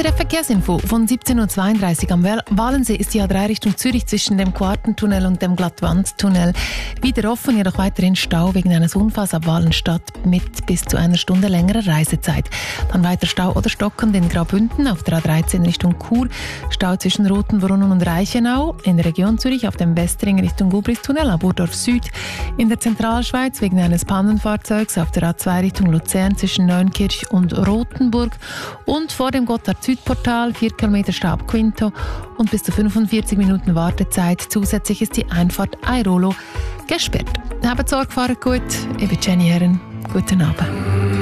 der Verkehrsinfo von 17.32 Uhr am Walensee ist die A3 Richtung Zürich zwischen dem Quartentunnel und dem Glattwandtunnel wieder offen, jedoch weiterhin Stau wegen eines Unfalls ab Walenstadt mit bis zu einer Stunde längerer Reisezeit. Dann weiter Stau oder Stockend in Graubünden auf der A13 Richtung Chur, Stau zwischen Rotenbrunnen und Reichenau, in der Region Zürich auf dem Westring Richtung Gubristunnel, ab Burdorf Süd, in der Zentralschweiz wegen eines Pannenfahrzeugs auf der A2 Richtung Luzern zwischen Neunkirch und Rothenburg und vor dem Gotthard-Südportal 4 Kilometer Stau ab Quinto und bis zu 45 Minuten Wartezeit. Zusätzlich ist die Einfahrt Airolo gesperrt. Habt Sorge, fahrt gut. Ich bin Jenny Herren. Guten Abend.